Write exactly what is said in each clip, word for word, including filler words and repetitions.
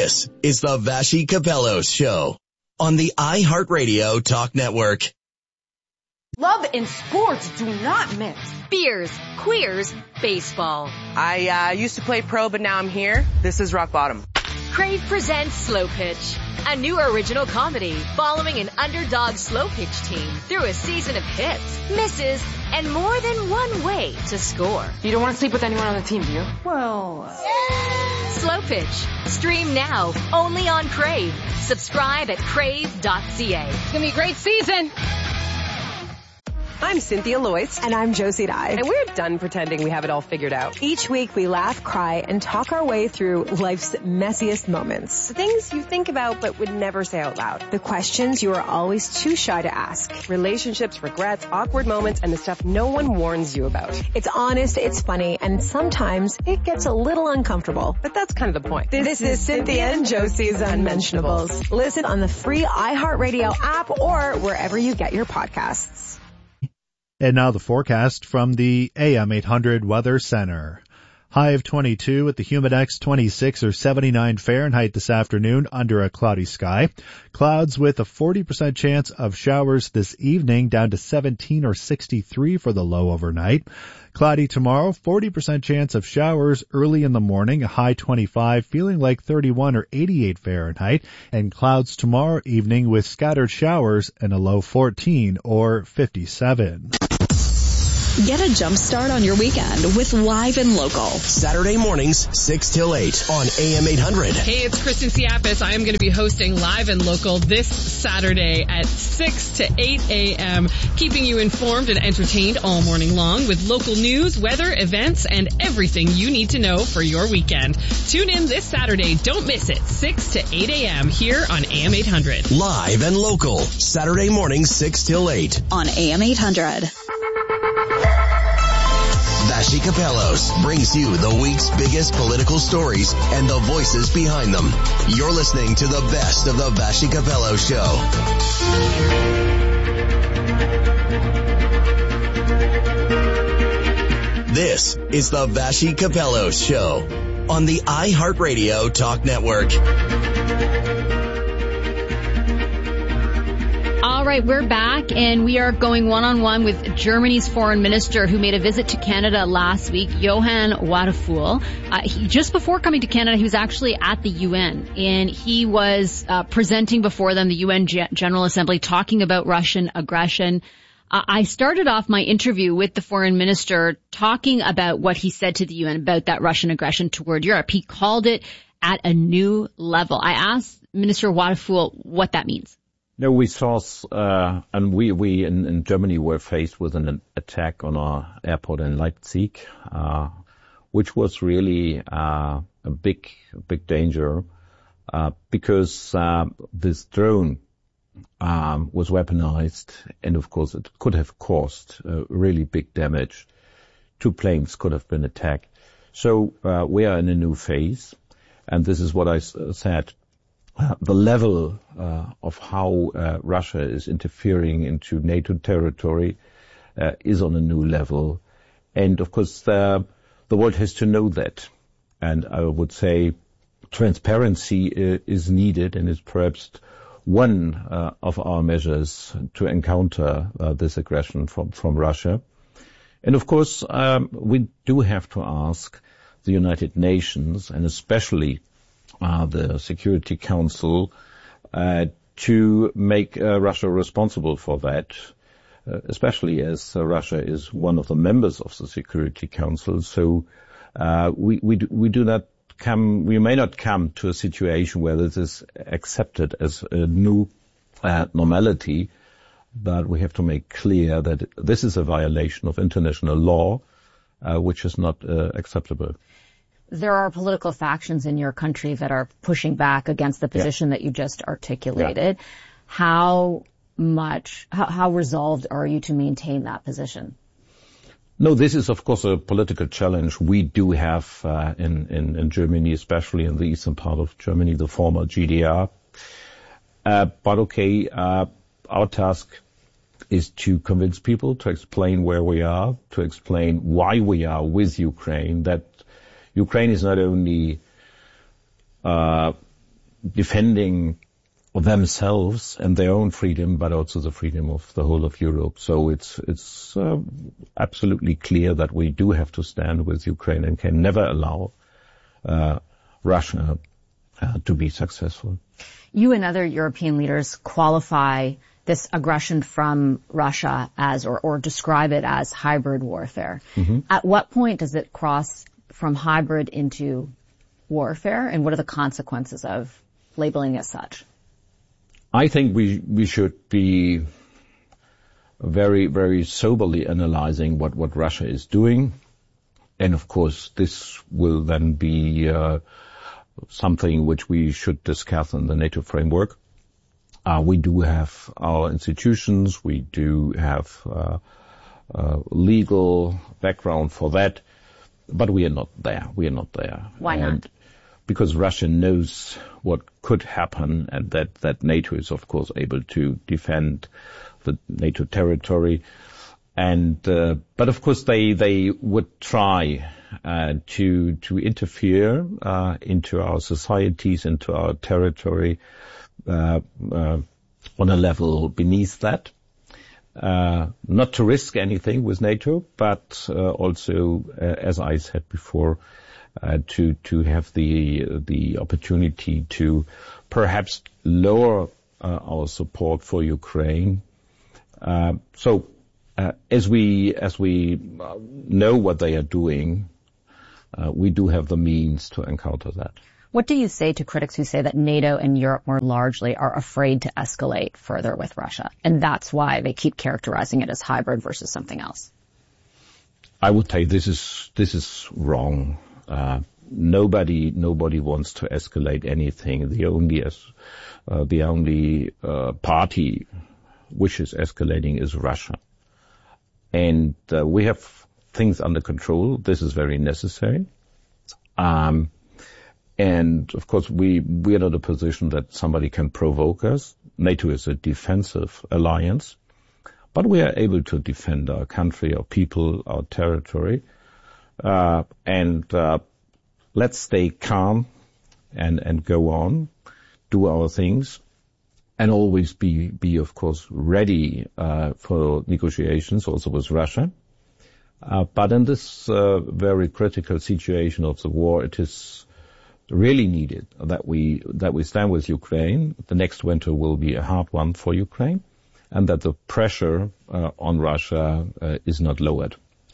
This is the Vassy Capello Show on the iHeartRadio Talk Network. Love and sports do not mix. Beers, queers, baseball. I uh, used to play pro, but now I'm here. This is rock bottom. Crave presents Slow Pitch, a new original comedy following an underdog slow pitch team through a season of hits, misses, and more than one way to score. You don't want to sleep with anyone on the team, do you? Well, uh... Slow Pitch. Stream now, only on Crave. Subscribe at crave dot c a. It's going to be a great season. I'm Cynthia Loyce. And I'm Josie Dye. And we're done pretending we have it all figured out. Each week we laugh, cry, and talk our way through life's messiest moments. The things you think about but would never say out loud. The questions you are always too shy to ask. Relationships, regrets, awkward moments, and the stuff no one warns you about. It's honest, it's funny, and sometimes it gets a little uncomfortable. But that's kind of the point. This, this is Cynthia and Josie's Unmentionables. Listen on the free iHeartRadio app or wherever you get your podcasts. And now the forecast from the A M eight hundred Weather Center. High of twenty-two with the Humidex twenty-six or seventy-nine Fahrenheit this afternoon under a cloudy sky. Clouds with a forty percent chance of showers this evening down to seventeen or sixty-three for the low overnight. Cloudy tomorrow, forty percent chance of showers early in the morning, a high twenty-five, feeling like thirty-one or eighty-eight Fahrenheit. And clouds tomorrow evening with scattered showers and a low fourteen or fifty-seven. Get a jump start on your weekend with Live and Local. Saturday mornings, six till eight on A M eight hundred. Hey, it's Kristen Siapis. I am going to be hosting Live and Local this Saturday at six to eight a.m., keeping you informed and entertained all morning long with local news, weather, events, and everything you need to know for your weekend. Tune in this Saturday. Don't miss it. six to eight a.m. here on A M eight hundred. Live and Local. Saturday mornings, six till eight. On A M eight hundred. Vassy Capellos brings you the week's biggest political stories and the voices behind them. You're listening to the best of the Vassy Capello Show. This is the Vassy Capello Show on the iHeartRadio Talk Network. All right, we're back, and we are going one-on-one with Germany's foreign minister who made a visit to Canada last week, Johann Wadephul. Uh, he, just before coming to Canada, he was actually at the U N, and he was uh, presenting before them, the U N G- General Assembly, talking about Russian aggression. Uh, I started off my interview with the foreign minister talking about what he said to the U N about that Russian aggression toward Europe. He called it at a new level. I asked Minister Wadephul what that means. No, we saw, uh, and we, we in, in Germany were faced with an attack on our airport in Leipzig, uh, which was really, uh, a big, big danger, uh, because, uh, this drone, um, was weaponized, and of course it could have caused, uh, really big damage. Two planes could have been attacked. So, uh, we are in a new phase, and this is what I s- said. Uh, the level uh, of how uh, Russia is interfering into NATO territory uh, is on a new level. And, of course, the, the world has to know that. And I would say transparency uh, is needed and is perhaps one uh, of our measures to encounter uh, this aggression from, from Russia. And, of course, um, we do have to ask the United Nations, and especially Uh, the Security Council, uh, to make uh, Russia responsible for that, uh, especially as uh, Russia is one of the members of the Security Council. So uh, we we do, we do not come, we may not come to a situation where this is accepted as a new uh, normality, but we have to make clear that this is a violation of international law, uh, which is not uh, acceptable. There are political factions in your country that are pushing back against the position yeah. that you just articulated. Yeah. How much, how, how resolved are you to maintain that position? No, this is, of course, a political challenge we do have uh, in, in, in Germany, especially in the eastern part of Germany, the former G D R. Uh, but okay, uh, our task is to convince people, to explain where we are, to explain why we are with Ukraine, that Ukraine is not only uh defending themselves and their own freedom, but also the freedom of the whole of Europe. So it's it's uh, absolutely clear that we do have to stand with Ukraine and can never allow uh, Russia uh, to be successful. You and other European leaders qualify this aggression from Russia as, or, or describe it as hybrid warfare. Mm-hmm. At what point does it cross from hybrid into warfare, and what are the consequences of labeling it as such? I think we we should be very, very soberly analyzing what, what Russia is doing. And of course, this will then be uh, something which we should discuss in the NATO framework. Uh, we do have our institutions, we do have uh, uh, legal background for that, but we are not there. We are not there. Why not? And because Russia knows what could happen, and that, that NATO is, of course, able to defend the NATO territory. And uh, but of course, they they would try uh, to to interfere uh, into our societies, into our territory, uh, uh, on a level beneath that. Uh, not to risk anything with NATO, but uh, also, uh, as I said before, uh, to to have the the opportunity to perhaps lower uh, our support for Ukraine. Uh, so, uh, as we as we know what they are doing, uh, we do have the means to encounter that. What do you say to critics who say that NATO and Europe more largely are afraid to escalate further with Russia, and that's why they keep characterizing it as hybrid versus something else? I would say this is this is wrong. Uh, nobody nobody wants to escalate anything. The only uh, the only uh, party which is escalating is Russia, and uh, we have things under control. This is very necessary. Um, And, of course, we, we are not in a position that somebody can provoke us. NATO is a defensive alliance, but we are able to defend our country, our people, our territory. Uh, and, uh, let's stay calm and, and go on, do our things, and always be, be, of course, ready, uh, for negotiations also with Russia. Uh, but in this, uh, very critical situation of the war, it is really needed that we that we stand with Ukraine. The next winter will be a hard one for Ukraine, and that the pressure uh, on Russia uh, is not lowered.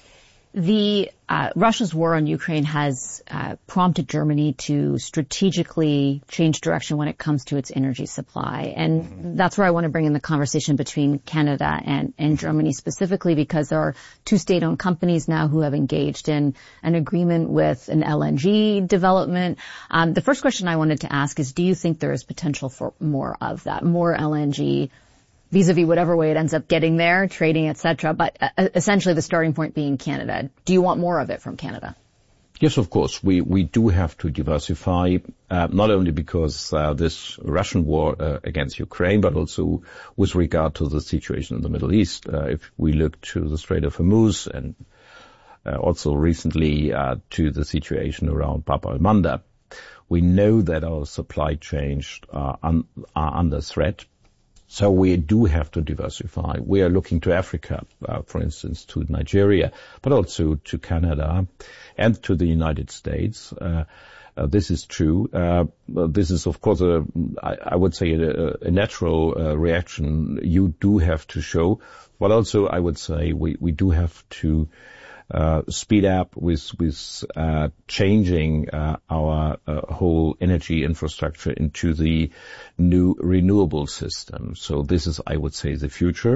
The uh, Russia's war on Ukraine has uh, prompted Germany to strategically change direction when it comes to its energy supply, and mm-hmm. that's where I want to bring in the conversation between Canada and, and Germany specifically, because there are two state-owned companies now who have engaged in an agreement with an L N G development. Um, the first question I wanted to ask is, do you think there is potential for more of that, more L N G? Vis-a-vis whatever way it ends up getting there, trading, et cetera, but uh, essentially the starting point being Canada. Do you want more of it from Canada? Yes, of course. We we do have to diversify, uh, not only because uh, this Russian war uh, against Ukraine, but also with regard to the situation in the Middle East. Uh, if we look to the Strait of Hormuz and uh, also recently uh, to the situation around Bab al-Mandab, we know that our supply chains are, un- are under threat. So we do have to diversify. We are looking to Africa, uh, for instance, to Nigeria, but also to Canada and to the United States. Uh, uh, this is true. Uh, this is, of course, a, I, I would say a, a natural uh, reaction you do have to show. But also, I would say we, we do have to Uh, speed up with with uh, changing uh, our uh, whole energy infrastructure into the new renewable system. So this is, I would say, the future,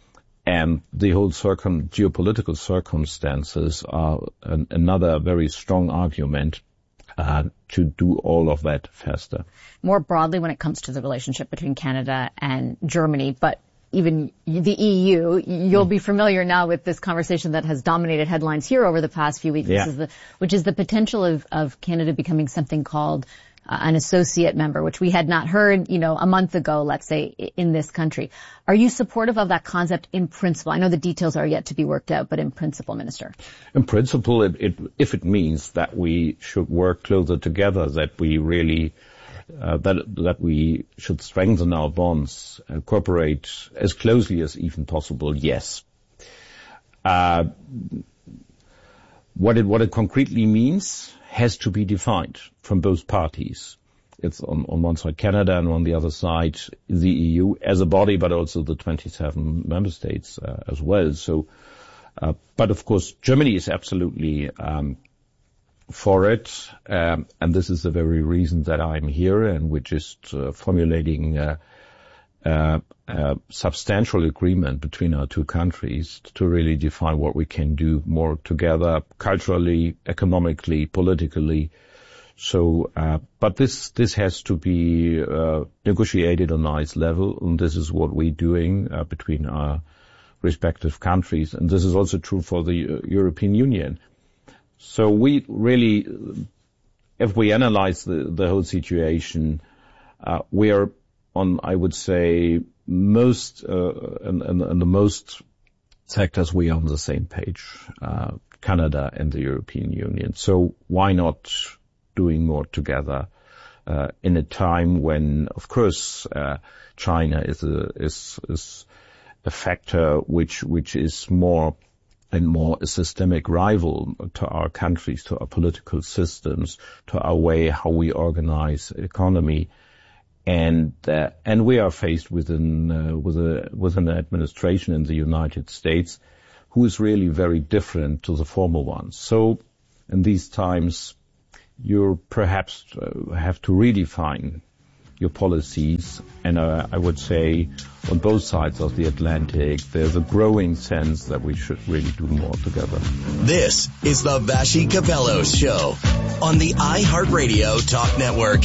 and the whole circum geopolitical circumstances are an, another very strong argument uh, to do all of that faster. More broadly, when it comes to the relationship between Canada and Germany, but even the E U, you'll be familiar now with this conversation that has dominated headlines here over the past few weeks, yeah. which is the, which is the potential of, of Canada becoming something called uh, an associate member, which we had not heard, you know, a month ago, let's say, in this country. Are you supportive of that concept in principle? I know the details are yet to be worked out, but in principle, Minister. In principle, it, it, if it means that we should work closer together, that we really uh, that that we should strengthen our bonds, uh, cooperate as closely as even possible. Yes. Uh, what it what it concretely means has to be defined from both parties. It's on, on one side Canada and on the other side the E U as a body, but also the twenty-seven member states uh, as well. So, uh, but of course Germany is absolutely um, for it, um, and this is the very reason that I'm here, and we're just uh, formulating uh, uh, a substantial agreement between our two countries to really define what we can do more together, culturally, economically, politically. So, uh, but this this has to be uh, negotiated on a nice level, and this is what we're doing uh, between our respective countries, and this is also true for the uh, European Union. So we really, if we analyze the, the whole situation, uh, we are on, I would say, most, uh, in, in, in the most sectors we are on the same page, uh, Canada and the European Union. So why not doing more together, uh, in a time when, of course, uh, China is a, is, is a factor which, which is more and more a systemic rival to our countries, to our political systems, to our way how we organize economy, and uh, and we are faced with an uh, with a with an administration in the United States who is really very different to the former one. So, in these times, you perhaps uh, have to redefine your policies, and uh, I would say on both sides of the Atlantic, there's a growing sense that we should really do more together. This is the Vassy Kapelos Show on the iHeartRadio Talk Network.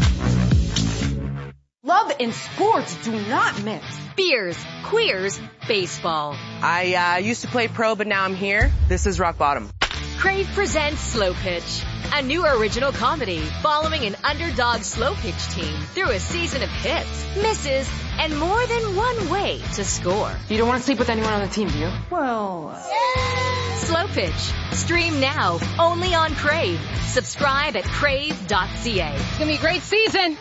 Love and sports do not mix. Beers, queers, baseball. I uh, used to play pro, but now I'm here. This is rock bottom. Crave presents Slow Pitch, a new original comedy following an underdog slow pitch team through a season of hits, misses, and more than one way to score. You don't want to sleep with anyone on the team, do you? Well... Uh... Slow Pitch. Stream now, only on Crave. Subscribe at crave dot c a. It's going to be a great season.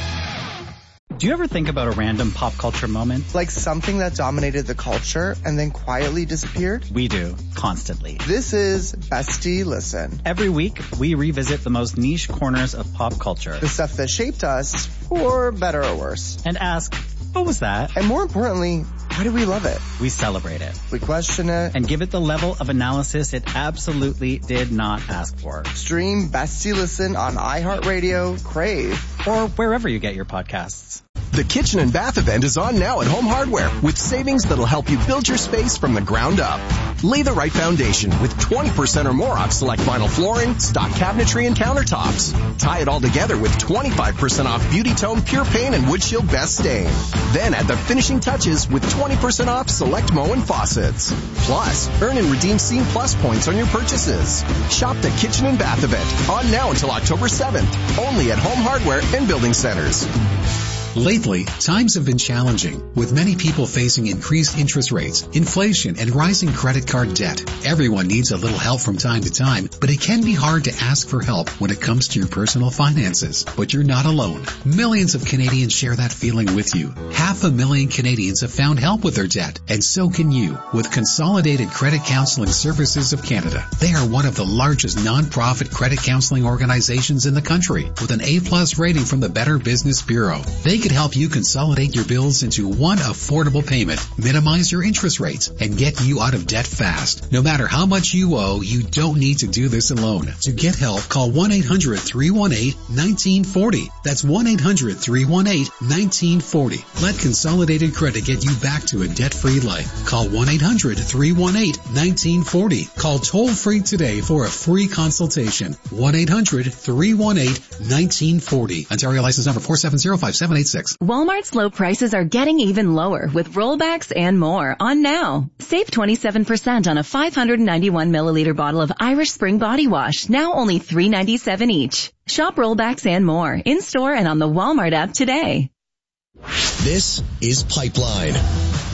Do you ever think about a random pop culture moment? Like something that dominated the culture and then quietly disappeared? We do, constantly. This is Bestie Listen. Every week, we revisit the most niche corners of pop culture. The stuff that shaped us, for better or worse. And ask, what was that? And more importantly, why do we love it? We celebrate it. We question it. And give it the level of analysis it absolutely did not ask for. Stream Bestie Listen on iHeartRadio, Crave, or wherever you get your podcasts. The Kitchen and Bath event is on now at Home Hardware with savings that'll help you build your space from the ground up. Lay the right foundation with twenty percent or more off select vinyl flooring, stock cabinetry, and countertops. Tie it all together with twenty-five percent off Beauty Tone Pure Paint and Wood Shield Best Stain. Then add the finishing touches with twenty percent off select Moen faucets. Plus, earn and redeem Scene Plus points on your purchases. Shop the Kitchen and Bath event on now until October seventh, only at Home Hardware and Building Centers. Lately, times have been challenging, with many people facing increased interest rates, inflation, and rising credit card debt. Everyone needs a little help from time to time, but it can be hard to ask for help when it comes to your personal finances. But you're not alone. Millions of Canadians share that feeling with you. Half a million Canadians have found help with their debt, and so can you with Consolidated Credit Counseling Services of Canada. They are one of the largest non-profit credit counseling organizations in the country, with an A-plus rating from the Better Business Bureau. They can help you consolidate your bills into one affordable payment, minimize your interest rates, and get you out of debt fast. No matter how much you owe, you don't need to do this alone. To get help, call one eight hundred three one eight one nine four zero. That's one eight hundred three one eight one nine four zero. Let Consolidated Credit get you back to a debt-free life. Call one eight hundred three one eight one nine four zero. Call toll-free today for a free consultation. one eight hundred three one eight one nine four zero. Ontario license number four seven zero five seven eight six. Walmart's low prices are getting even lower with rollbacks and more on now. Save twenty-seven percent on a five hundred ninety-one milliliter bottle of Irish Spring Body Wash, now only three ninety-seven each. Shop rollbacks and more in store and on the Walmart app today. This is Pipeline.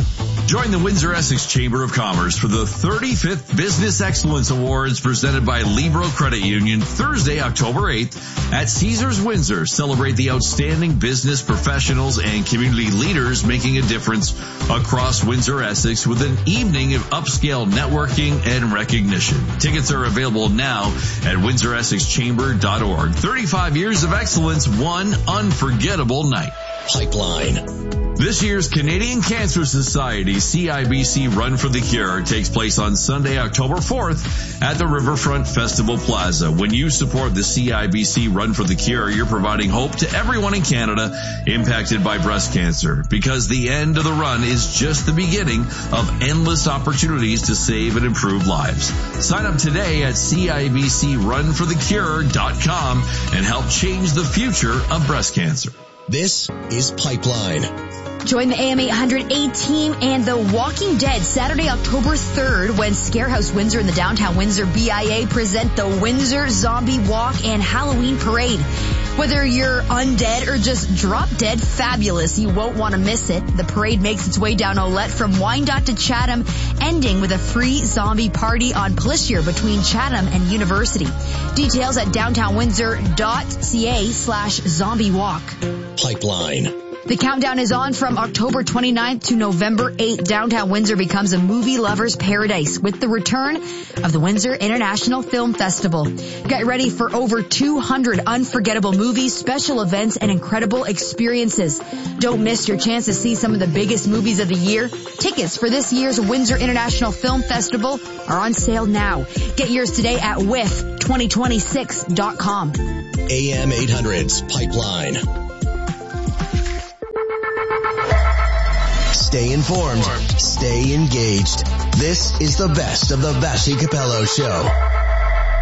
Join the Windsor-Essex Chamber of Commerce for the thirty-fifth Business Excellence Awards presented by Libro Credit Union Thursday, October eighth at Caesars Windsor. Celebrate the outstanding business professionals and community leaders making a difference across Windsor-Essex with an evening of upscale networking and recognition. Tickets are available now at windsor essex chamber dot org. thirty-five years of excellence, one unforgettable night. Pipeline. This year's Canadian Cancer Society C I B C Run for the Cure takes place on Sunday, October fourth at the Riverfront Festival Plaza. When you support the C I B C Run for the Cure, you're providing hope to everyone in Canada impacted by breast cancer, because the end of the run is just the beginning of endless opportunities to save and improve lives. Sign up today at C I B C run for the cure dot com and help change the future of breast cancer. This is Pipeline. Join the A M eight hundred A team and The Walking Dead Saturday, October third, when Scarehouse Windsor and the Downtown Windsor B I A present the Windsor Zombie Walk and Halloween Parade. Whether you're undead or just drop dead fabulous, you won't want to miss it. The parade makes its way down Olette from Wyandotte to Chatham, ending with a free zombie party on Plessier between Chatham and University. Details at downtown windsor dot c a slash zombie walk. Pipeline. The countdown is on from October twenty-ninth to November eighth. Downtown Windsor becomes a movie lover's paradise with the return of the Windsor International Film Festival. Get ready for over two hundred unforgettable movies, special events, and incredible experiences. Don't miss your chance to see some of the biggest movies of the year. Tickets for this year's Windsor International Film Festival are on sale now. Get yours today at w i f twenty twenty-six dot com. A M eight hundred's Pipeline. Stay informed. Stay engaged. This is the best of the Vassy Capello Show.